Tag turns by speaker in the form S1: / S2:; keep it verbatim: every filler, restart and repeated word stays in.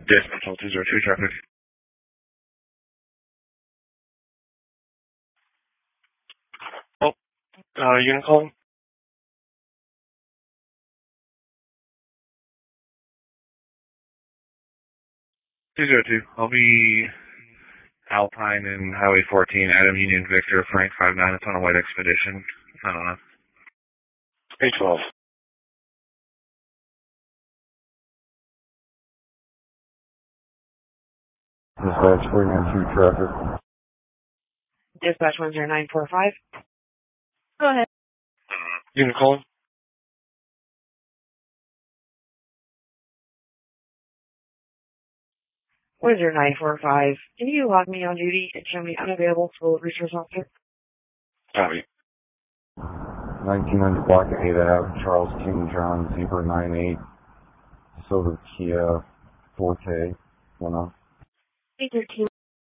S1: Dispatch two zero two traffic. Oh, uh, unit call? two zero two. I'll be Alpine and Highway fourteen, Adam Union Victor, Frank five nine. It's on a white expedition. I don't know. eight twelve.
S2: Dispatch four nine two traffic.
S3: Dispatch one zero nine four five. Go ahead.
S1: Unit call?
S3: one zero nine four five. Can you log me on duty and show me unavailable for resource officer?
S1: Copy.
S2: nineteen hundred block of eighth Avenue, Charles King John, Zebra nine eight, Silver Kia, Forte, one off.
S3: eight thirteen.